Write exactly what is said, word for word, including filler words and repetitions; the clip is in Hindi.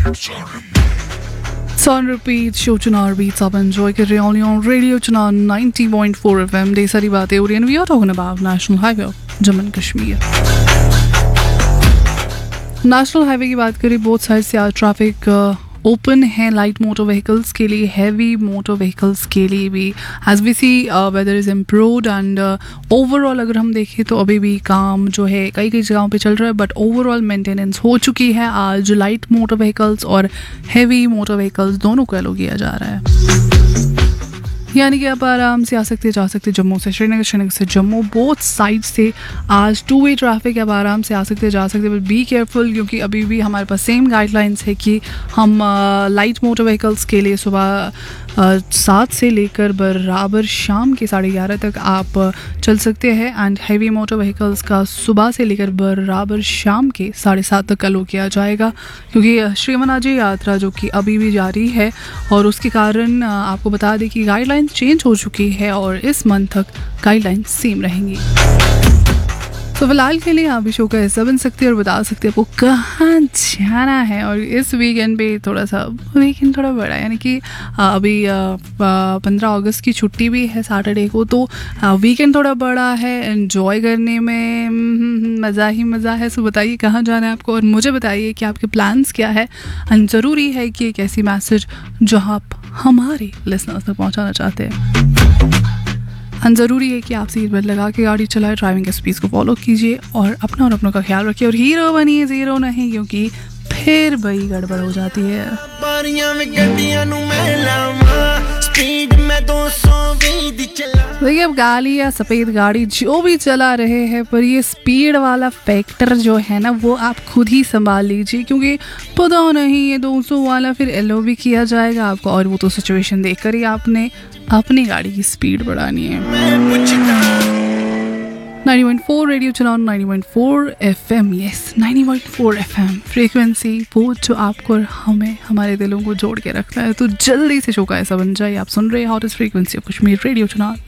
Son repeat show Chunar Beats आप enjoy कर रहे हैं only on Radio Chunar ninety point four F M. ढेर सारी बातें हो रही हैं. We are talking about National Highway of Jammu and Kashmir. National highway की बात करें, बोथ साइड से आज ट्रैफिक ओपन है लाइट मोटर व्हीकल्स के लिए, हैवी मोटर व्हीकल्स के लिए भी. As we see whether is improved and overall अगर हम देखें तो अभी भी काम जो है कई कई जगहों पे चल रहा है, बट ओवरऑल मेंटेनेंस हो चुकी है. आज लाइट मोटर व्हीकल्स और हैवी मोटर व्हीकल्स दोनों को एलो किया जा रहा है, यानी कि आप आराम से आ सकते जा सकते जम्मू से श्रीनगर, श्रीनगर से जम्मू. बोथ साइड से आज टू वे ट्रैफिक है, आप आराम से आ सकते जा सकते, बट बी केयरफुल क्योंकि अभी भी हमारे पास सेम गाइडलाइंस है कि हम लाइट मोटर व्हीकल्स के लिए सुबह सात से लेकर बराबर शाम के साढ़े ग्यारह तक आप चल सकते हैं, एंड हैवी मोटर व्हीकल्स का सुबह से लेकर बराबर शाम के साढ़े सात तक अलो किया जाएगा, क्योंकि श्रीमनाजी यात्रा जो कि अभी भी जारी है और उसके कारण आपको बता दें कि गाइडलाइन चेंज हो चुकी है और इस मंथ तक गाइडलाइन सेम रहेंगी. तो फिलहाल के लिए आप भी शो का हिस्सा बन सकते हैं और बता सकते हैं आपको कहाँ जाना है. और इस वीकेंड पे थोड़ा सा वीकेंड थोड़ा बड़ा है, यानी कि अभी पंद्रह अगस्त की छुट्टी भी है सैटरडे को, तो वीकेंड थोड़ा बड़ा है, एंजॉय करने में मज़ा ही मज़ा है. सो बताइए कहाँ जाना है आपको और मुझे बताइए कि आपके प्लान्स क्या है. एंड ज़रूरी है कि एक ऐसी मैसेज जो आप हमारे लिसनर्स तक पहुँचाना चाहते हैं. एंड ज़रूरी है कि आप सीट बेल्ट लगा के गाड़ी चलाएं, ड्राइविंग के स्पीड को फॉलो कीजिए और अपना और अपनों का ख्याल रखिए. और हीरो बनिए, ज़ीरो नहीं, क्योंकि फिर बड़ी गड़बड़ हो जाती है. देखिए अब गाड़ी या सफ़ेद गाड़ी जो भी चला रहे हैं, पर ये स्पीड वाला फैक्टर जो है ना वो आप खुद ही संभाल लीजिए, क्योंकि पता नहीं ये दो सौ वाला फिर एलो भी किया जाएगा आपको, और वो तो सिचुएशन देख कर ही आपने अपनी गाड़ी की स्पीड बढ़ानी है. ninety point four रेडियो चुनाव, ninety point four F M, yes ninety point four F M frequency, वो जो आपको और हमें हमारे दिलों को जोड़ के रखता है. तो जल्दी से शो का ऐसा बन जाए. आप सुन रहे हैं hottest frequency of Kashmir, radio चुनाव